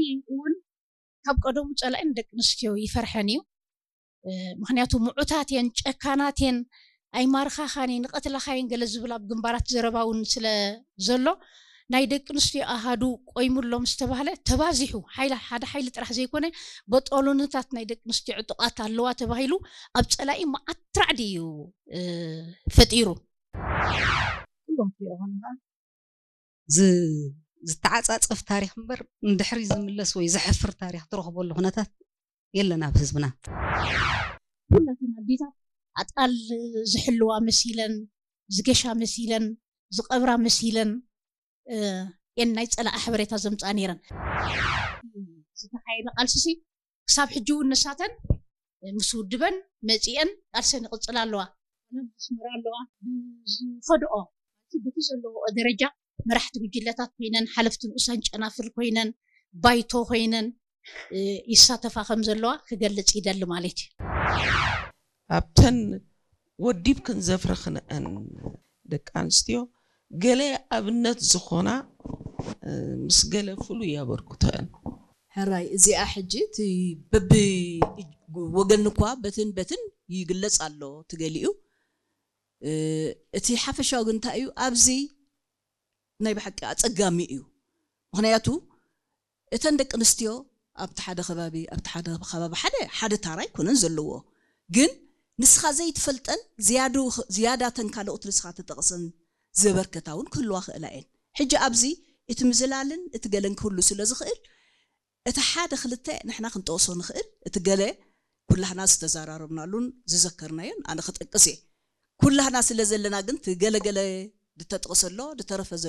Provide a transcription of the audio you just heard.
እውን ካብ ቀደሙ ጸላእን ደቂ ኣንስትዮ ይፈርሐን እዩ ምክንያቱ ሙዑታትን ጨካናትን ኣይ ማርኻኻኒ ንቀትለኻይን ገለ ዝብል ኣብ ግንባራት ዘረባውን ስለ ዘሎ ናይ ደቂ ኣንስትዮ ኣሃዱ ቆይሙሎም ዝተባሃለ ተባዚሑ ሓደ ሓይሊ ጥራሕ ዘይኮነ በጦሎነታት ናይ ደቂ ኣንስትዮ ዕጡቃት ኣለዋ ተባሂሉ ኣብ ጸላኢ መዓት ትራዕዲ እዩ ፈጢሩ ኩሎም ይሆንና ዝተዓጻጸፍ ታሪኽ እምበር እንድሕሪ ዝምለስ ወይ ዝሕፍር ታሪኽ ትረኽበሉ ኩነታት የለና ብህዝብና ኩላትና ዲታ ኣጣል ዝሕልዋ መሲለን ዝገሻ መሲለን ዝቀብራ መሲለን ናይ ጸላእ ሓበሬታ ዘምጻ ነይረን ዝተኻየደ ቃልሲሲ ክሳብ ሕጂ እውን ንሳተን ምስ ውድበን መጺአን ቃልሰን ይቕጽላ ኣለዋ መስመር ኣለዋ ዝኸድኦ በቲ ዘለዎ ደረጃ መራሕቲ ጉጅለታት ኮይነን ሓለፍቲ ንኡሳን ጨናፍር ኮይነን ባይቶ ኮይነን ይሳተፋ ከም ዘለዋ ክገልጽ ይደሊ ማለት እዩ ኣብተን ወዲብ ክንዘፍረኽነአን ደቂ ኣንስትዮ ገለ ኣብነት ዝኾና ምስ ገለ ፍሉይ ያበርክተን ሕራይ እዚኣ ሕጂ በቢ ወገን እኳ በትን ይግለጽ ኣሎ ትገሊኡ እቲ ሓፈሻው ግን እንታይ እዩ ኣብዚ ናይ ብሓቂ ኣጸጋሚ እዩ ምክንያቱ እተን ደቂ ኣንስትዮ ኣብቲ ሓደ ከባቢ ሓደ ታራይ ኮነን ዘለዎ ግን ንስኻ ዘይትፈልጠን ዝያዳተን ካልኦት ንስኻ ተጠቕሰን ዘበርከታውን ክህልዋ ክእላ እየን ሕጂ ኣብዚ እቲ ምዝላልን እቲ ገለን ክህሉ ስለ ዝኽእል እቲ ሓደ ክልተ ንሕና ክንጠቕሶ ንኽእል እቲ ገለ ኩላህና ዝተዘራረብናሉን ዝዘከርናዮን ኣነ ክጠቅስ እየ ኩላህና ስለ ዘለና ግን ገለገለ ድተጠቕሰሎ ድተረፈ